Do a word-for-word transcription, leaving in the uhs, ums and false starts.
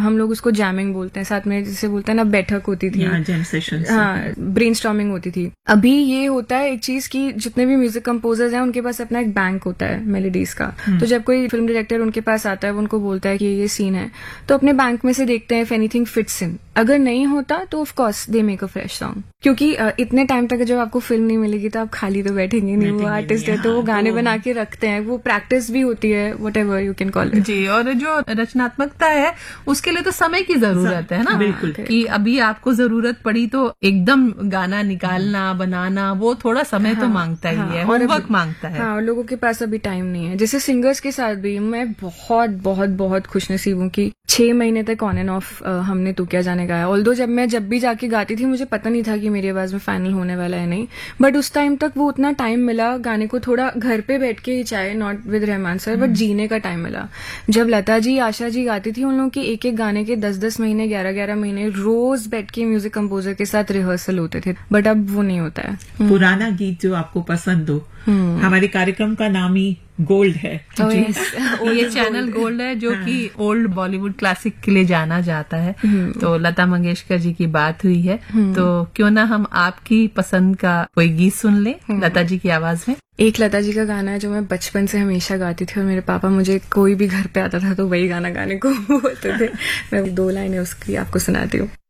हम लोग उसको जैमिंग बोलते हैं, साथ में जिसे बोलते हैं ना बैठक होती थी, जैम सेशंस, हाँ ब्रेनस्टॉर्मिंग होती थी। अभी ये होता है एक चीज की जितने भी म्यूजिक कंपोजर्स हैं उनके पास अपना एक बैंक होता है मेलोडीज का। तो जब कोई फिल्म डायरेक्टर उनके पास आता है वो उनको बोलता है कि ये सीन है, तो अपने बैंक में से देखते हैं इफ एनीथिंग फिट्स इन। अगर नहीं होता तो of course they make a fresh song, क्योंकि uh, इतने टाइम तक जब आपको फिल्म नहीं मिलेगी तो आप खाली तो बैठेंगे नहीं। वो आर्टिस्ट है तो वो गाने तो... बना के रखते हैं, वो प्रैक्टिस भी होती है, what ever you can call it जी। और जो रचनात्मकता है उसके लिए तो समय की जरूरत है ना, बिल्कुल कि अभी आपको जरूरत पड़ी तो एकदम गाना निकालना बनाना वो थोड़ा समय हाँ, तो मांगता ही हाँ, है, होमवर्क मांगता है। हाँ, लोगों के पास अभी टाइम नहीं है। जैसे सिंगर्स के साथ भी मैं बहुत बहुत बहुत खुशनसीब हूँ कि छह महीने तक ऑन एंड ऑफ हमने तू क्या जाने गाया। ऑल्दो जब मैं जब भी जाके गाती थी मुझे पता नहीं था कि मेरी आवाज में फाइनल होने वाला है नहीं, बट उस टाइम तक वो उतना टाइम मिला गाने को थोड़ा घर पे बैठ के ही, चाहे not with Rahman sir but जीने का टाइम मिला। जब लता जी आशा जी गाती थी उन लोगों के एक एक गाने के दस दस महीने ग्यारह ग्यारह महीने रोज बैठ के म्यूजिक कंपोजर के साथ रिहर्सल होते थे, बट अब वो नहीं होता है। पुराना गीत जो आपको पसंद हो, हमारे कार्यक्रम का नाम ही गोल्ड है। oh, yes. ये चैनल गोल्ड है जो हाँ. कि ओल्ड बॉलीवुड क्लासिक के लिए जाना जाता है। तो लता मंगेशकर जी की बात हुई है तो क्यों ना हम आपकी पसंद का कोई गीत सुन लें लता जी की आवाज में। एक लता जी का गाना है जो मैं बचपन से हमेशा गाती थी और मेरे पापा मुझे कोई भी घर पे आता था तो वही गाना गाने को बोलते थे। मैं दो लाइनें उसकी आपको सुनाती हूँ।